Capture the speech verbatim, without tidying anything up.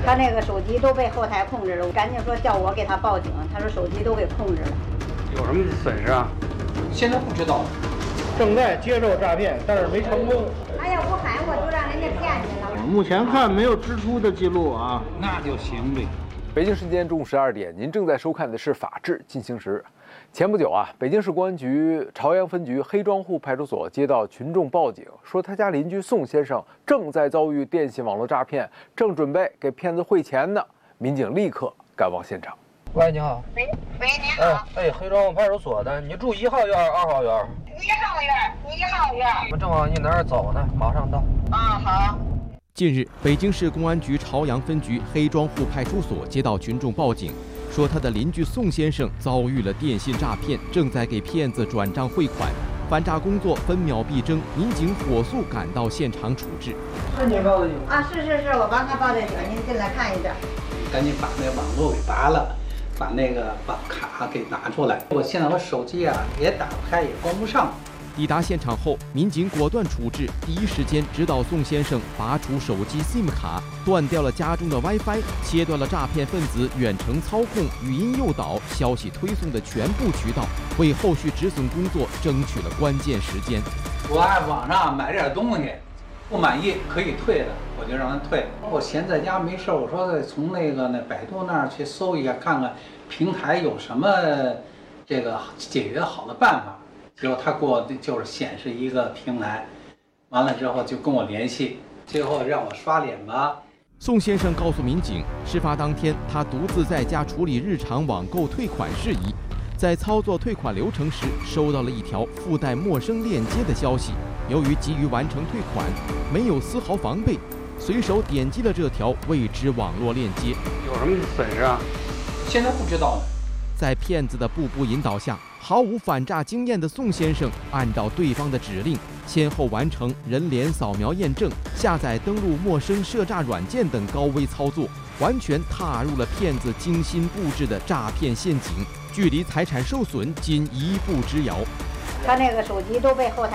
他那个手机都被后台控制了，我赶紧说叫我给他报警，他说手机都给控制了。 有什么损失啊？ 现在不知道， 正在接受诈骗，但是没成功。 他要不喊我就让人家骗去了。 目前看没有支出的记录啊， 那就行呗。 北京时间中午十二点，您正在收看的是《法治进行时》。前不久啊，北京市公安局朝阳分局黑庄户派出所接到群众报警，说他家邻居宋先生正在遭遇电信网络诈骗，正准备给骗子汇钱呢。民警立刻赶往现场。 喂，你好。 喂喂，你好。 哎哎，黑庄户派出所的，你住一号院、二号院？ 一号院，一号院。 我正往你那儿走呢，马上到。 啊，好。 近日，北京市公安局朝阳分局黑庄户派出所接到群众报警，说他的邻居宋先生遭遇了电信诈骗，正在给骗子转账汇款。反诈工作分秒必争，民警火速赶到现场处置。 是你报的警啊？是是是，我帮他报的警，您进来看一下。 赶紧把那网络给拔了，把那个把卡给拿出来。我现在我手机啊也打不开，也关不上。 抵达现场后，民警果断处置，第一时间指导宋先生拔除手机 SIM 卡，断掉了家中的 WiFi， 切断了诈骗分子远程操控、语音诱导、消息推送的全部渠道，为后续止损工作争取了关键时间。 我在网上买点东西，不满意可以退的，我就让他退。我闲在家没事，我说从那个那百度那儿去搜一下，看看平台有什么这个解决好的办法。结果他给我就是显示一个平台，完了之后就跟我联系，最后让我刷脸吧。 宋先生告诉民警，事发当天他独自在家处理日常网购退款事宜，在操作退款流程时收到了一条附带陌生链接的消息。由于急于完成退款，没有丝毫防备，随手点击了这条未知网络链接。 有什么损失啊？ 现在不知道呢。 在骗子的步步引导下，毫无反诈经验的宋先生按照对方的指令，先后完成人脸扫描验证、下载登录陌生涉诈软件等高危操作，完全踏入了骗子精心布置的诈骗陷阱，距离财产受损仅一步之遥。 他那个手机都被后台